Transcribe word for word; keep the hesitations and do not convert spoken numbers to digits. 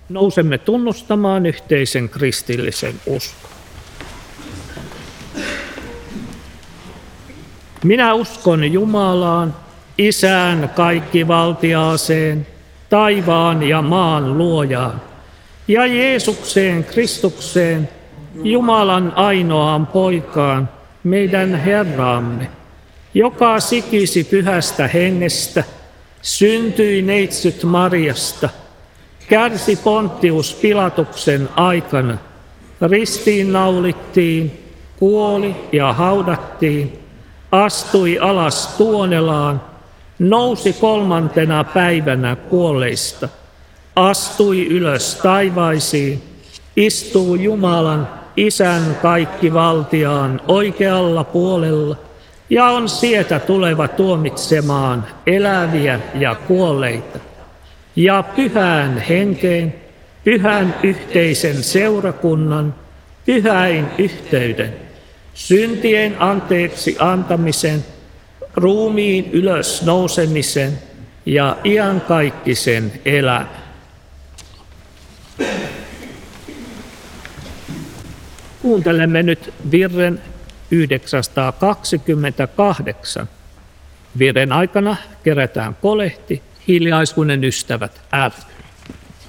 nousemme tunnustamaan yhteisen kristillisen uskon. Minä uskon Jumalaan, Isään kaikkivaltiaaseen, taivaan ja maan luojaan, ja Jeesukseen Kristukseen, Jumalan ainoaan poikaan, meidän Herraamme, joka sikisi pyhästä hengestä, syntyi neitsyt Mariasta, kärsi Pontius Pilatuksen aikana, ristiin naulittiin, kuoli ja haudattiin, astui alas tuonelaan, nousi kolmantena päivänä kuolleista, astui ylös taivaisiin, istuu Jumalan Isän kaikkivaltiaan oikealla puolella ja on sieltä tuleva tuomitsemaan eläviä ja kuolleita. Ja pyhään henkeen, pyhän yhteisen seurakunnan, pyhäin yhteyden, syntien anteeksi antamisen, ruumiin ylös nousemisen ja iankaikkisen elämän. Kuuntelemme nyt virren yhdeksänsataakaksikymmentäkahdeksan. Virren aikana kerätään kolehti Hiljaisuuden ystävät ry.